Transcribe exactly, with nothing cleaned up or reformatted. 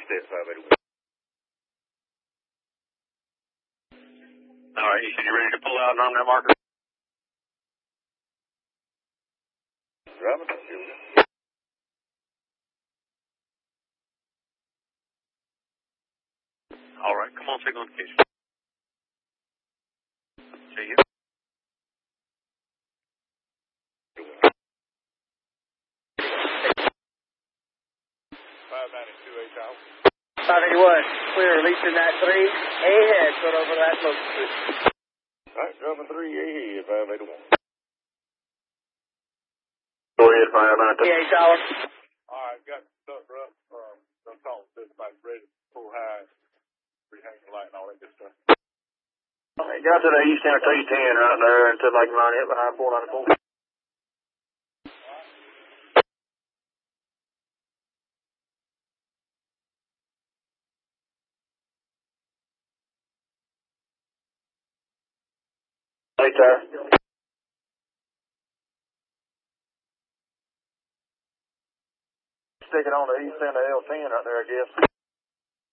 set, five eighty-one. All right, Houston, you ready to pull out and arm that marker? Driving. Here we go. All right, come on, signal indication. See you. five ninety-two, eight thousand. five eighty-one, clear, releasing that three, ahead, put over that local switch. All right, driving three, ahead, five eighty-one. Go ahead, five ninety-two. eight dollars. All right, got stuff rough. Um, I'm calling dispatch ready to pull high, rehang the light and all that good stuff. Okay, got to the east end of T ten right there until they can line it behind four ninety-four. Hey, there. Stick it on the east end of L ten right there, I guess.